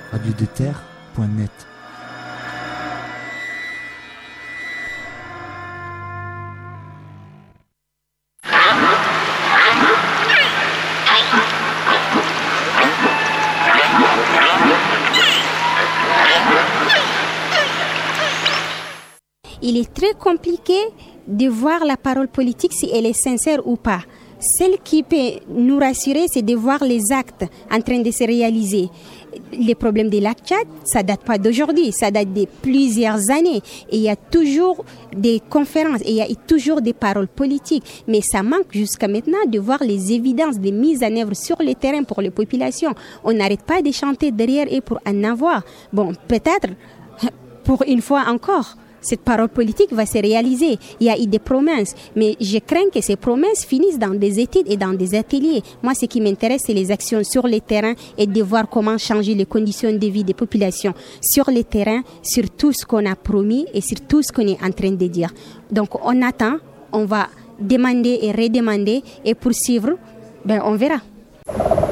radiodéterre.net. Il est très compliqué de voir la parole politique si elle est sincère ou pas. Celle qui peut nous rassurer, c'est de voir les actes en train de se réaliser. Les problèmes de Lac Tchad, ça date pas d'aujourd'hui, ça date de plusieurs années. Et il y a toujours des conférences, et il y a toujours des paroles politiques. Mais ça manque jusqu'à maintenant de voir les évidences de mise en œuvre sur le terrain pour les populations. On n'arrête pas de chanter derrière et pour en avoir. Bon, peut-être, pour une fois encore, cette parole politique va se réaliser. Il y a eu des promesses, mais je crains que ces promesses finissent dans des études et dans des ateliers. Moi, ce qui m'intéresse, c'est les actions sur le terrain et de voir comment changer les conditions de vie des populations sur le terrain, sur tout ce qu'on a promis et sur tout ce qu'on est en train de dire. Donc, on attend, on va demander et redemander et poursuivre. On verra.